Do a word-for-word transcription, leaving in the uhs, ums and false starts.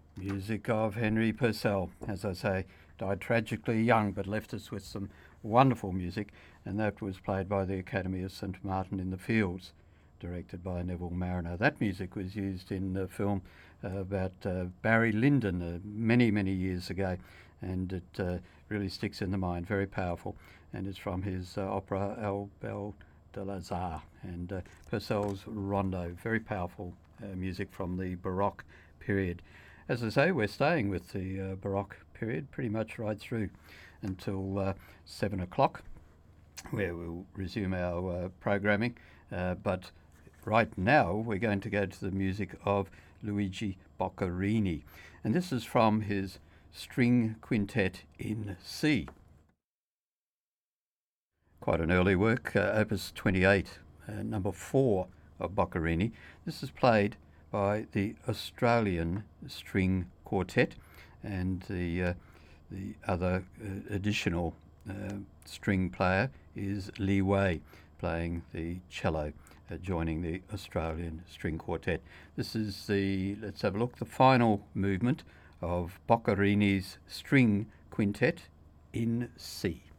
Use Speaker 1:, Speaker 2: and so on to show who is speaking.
Speaker 1: Music of Henry Purcell, as I say, died tragically young but left us with some wonderful music, and that was played by the Academy of St Martin in the Fields, directed by Neville Marriner. That music was used in a film uh, about uh, Barry Lyndon uh, many, many years ago, and it uh, really sticks in the mind, very powerful, and it's from his uh, opera El Bel de Lazare, and uh, Purcell's Rondo, very powerful uh, music from the Baroque period. As I say, we're staying with the uh, Baroque period pretty much right through until uh, seven o'clock, where we'll resume our uh, programming. Uh, but right now, we're going to go to the music of Luigi Boccherini, and this is from his String Quintet in C. Quite an early work, uh, Opus twenty-eight, uh, number four of Boccherini. This is played by the Australian String Quartet, and the uh, the other uh, additional uh, string player is Li Wei, playing the cello, uh, joining the Australian String Quartet. This is the, let's have a look, the final movement of Boccherini's String Quintet in C.